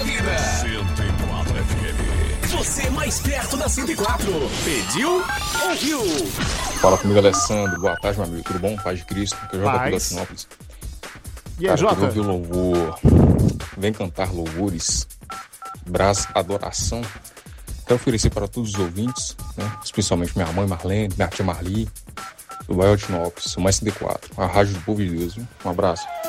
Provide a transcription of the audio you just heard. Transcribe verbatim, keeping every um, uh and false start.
vida. cento e quatro F M. Você mais perto da cento e quatro. Pediu, ouviu. Fala comigo, Alessandro. Boa tarde, meu amigo. Tudo bom? Paz de Cristo. Que eu jogo aqui da Paz. Sinópolis. E aí, Cara, eu queria Jota? ouvir o louvor. Vem cantar louvores. Brás Adoração. Quero oferecer para todos os ouvintes, né? Especialmente minha mãe Marlene, minha tia Marli, do bairro de Sinópolis, o mais cento e quatro, a Rádio do Povo de Deus. Viu? Um abraço.